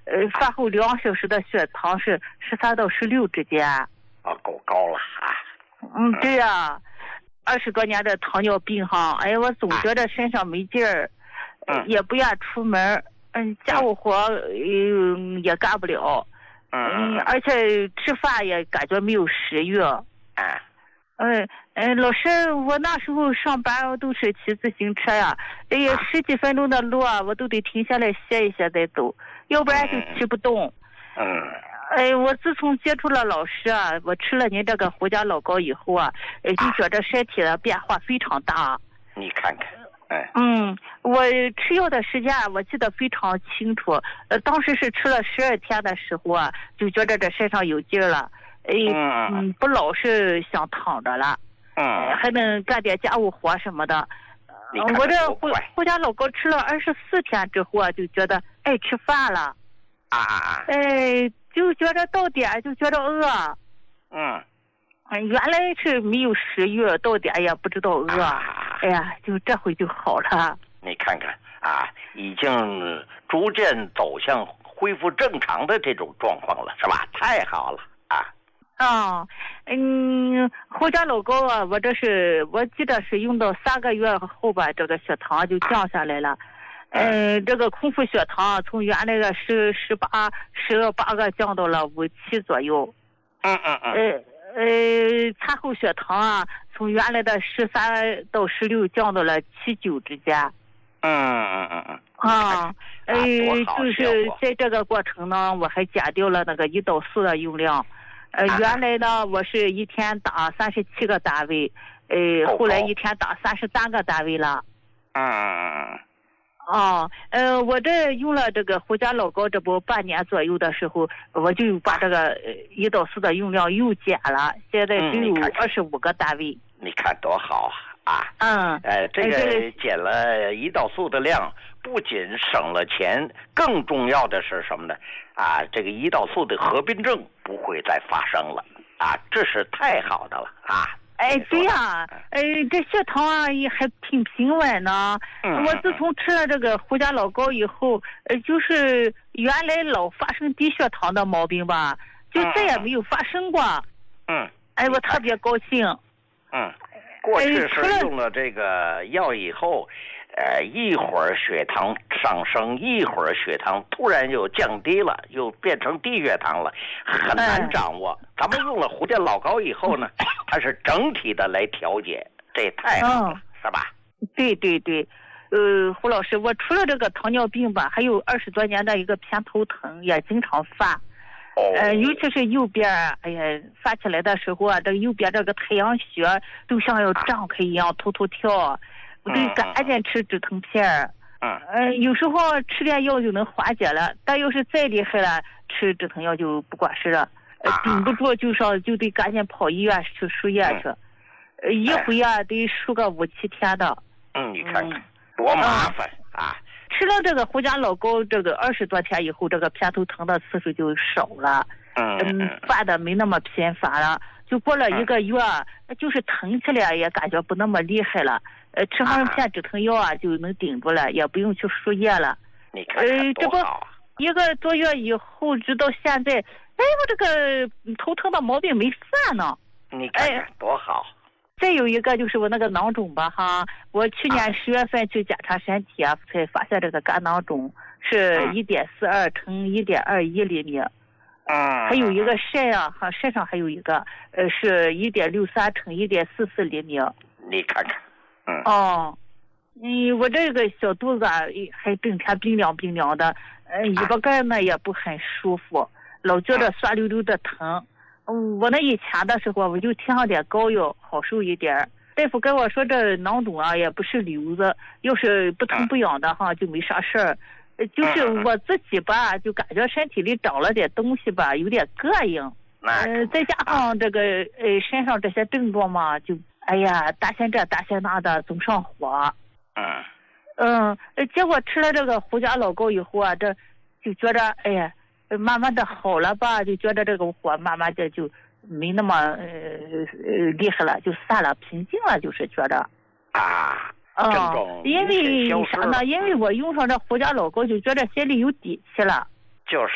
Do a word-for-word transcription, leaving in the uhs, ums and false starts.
呃，饭后两小时的血糖是十三到十六之间。 啊，够高了啊。 嗯，对呀、啊，二十多年的糖尿病哈，哎呀，我总觉得身上没劲儿， 嗯， 也不愿出门，嗯，家务活嗯也干不了， 嗯， 而且吃饭也感觉没有食欲。 啊。 嗯嗯，老师，我那时候上班我都是骑自行车呀，哎呀，十几分钟的路啊，我都得停下来歇一歇再走，要不然就骑不动。 嗯。 哎，我自从接触了老师啊，我吃了您这个胡家老膏以后啊，呃，就觉得身体的变化非常大。 你看看，哎。 嗯，我吃药的时间我记得非常清楚，呃，当时是吃了十二天的时候啊，就觉得这身上有劲儿了。哎，嗯，不老是想躺着了， 嗯， 还能干点家务活什么的。 你看看我这胡胡家老膏吃了二十四天之后啊，就觉得爱吃饭了。 啊。 哎，就觉得到点就觉得饿。 嗯。 原来是没有食欲，到点也不知道饿。 啊、 哎呀，就这回就好了。 你看看啊，已经逐渐走向恢复正常的这种状况了，是吧？太好了啊！ 啊，嗯，胡家老膏啊，我这是我记得是用到三个月后吧，这个血糖就降下来了。嗯、呃，这个空腹血糖从原来的十十八十八个降到了五七左右。 嗯嗯嗯。 呃呃，餐后血糖啊，从原来的十三到十六降到了七九之间。 嗯嗯嗯嗯。 啊，呃，就是在这个过程呢，我还减掉了那个胰岛素的用量。呃，原来呢，我是一天打三十七个单位，呃，后来一天打三十三个单位了。 嗯嗯嗯。 哦，呃，我这用了这个胡家老膏，这不半年左右的时候，我就把这个胰岛素的用量又减了，现在只有二十五个单位。 你看多好啊！ 嗯， 呃，这个减了胰岛素的量，不仅省了钱，更重要的是什么呢？啊，这个胰岛素的合并症不会再发生了啊，这是太好的了啊！ 哎，对呀、啊，哎，这血糖啊也还挺平稳呢。 嗯、 我自从吃了这个胡家老膏以后，呃，就是原来老发生低血糖的毛病吧，就再也没有发生过。 嗯。 哎，我特别高兴。 嗯。过去是用了这个药以后，呃，一会儿血糖上升，一会儿血糖突然又降低了，又变成低血糖了，很难掌握。嗯、咱们用了胡家老膏以后呢，它是整体的来调节，这也太好了，嗯、是吧？ 对对对，呃，胡老师，我除了这个糖尿病吧，还有二十多年的一个偏头疼，也经常犯。呃，尤其是右边，哎呀，发起来的时候啊，这个右边这个太阳穴都像要胀开一样，突突跳，我得赶紧吃止疼片儿。 嗯。 呃，有时候吃点药就能缓解了，但要是再厉害了，吃止疼药就不管事了。呃，顶不住就上就得赶紧跑医院去输液去，呃，一回啊得输个五七天的。 嗯，你看看多麻烦啊！ 吃了这个胡家老膏，这个二十多天以后，这个偏头疼的次数就少了， 嗯嗯，犯的没那么频繁了。就过了一个月，嗯、就是疼起来也感觉不那么厉害了。呃，吃上片止疼药啊，就能顶住了，也不用去输液了。 你看看多好啊！ 呃，这不一个多月以后，直到现在，哎，我这个头疼的毛病没犯呢。 你看看多好。哎， 再有一个就是我那个囊肿吧哈，我去年十月份去检查身体啊，才发现这个肝囊肿是一点四二乘一点二一厘米， 嗯， 还有一个肾啊，哈肾上还有一个呃是一点六三乘一点四四厘米。 你看看，嗯， 哦，嗯，我这个小肚子啊还整天冰凉冰凉的，呃，尾巴盖呢也不很舒服，老觉得酸溜溜的疼。嗯，我那以前的时候，我就贴上点膏药，好受一点。大夫跟我说，这囊肿啊也不是瘤子，要是不疼不痒的哈，就没啥事儿。就是我自己吧，就感觉身体里长了点东西吧，有点膈应。嗯、呃，再加上这个呃身上这些症状嘛，就哎呀担心这担心那的，总上火。 嗯。 嗯，结果吃了这个胡家老膏以后啊，这就觉得哎呀。慢慢的好了吧，就觉得这个火慢慢的就没那么呃呃厉害了，就散了，平静了，就是觉得啊， 嗯，因为啥呢？因为我用上这胡家老膏，就觉得心里有底气了。 就是。